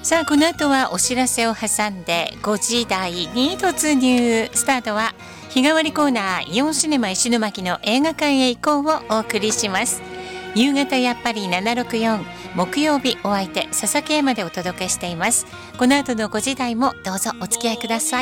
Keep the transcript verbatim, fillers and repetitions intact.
さあこの後はお知らせを挟んでごじ台に突入。スタートは日替わりコーナーイオンシネマ石巻の映画館へ行こうをお送りします。夕方やっぱりななろくよん木曜日お相手佐々木恵までお届けしています。この後のごじ台もどうぞお付き合いください。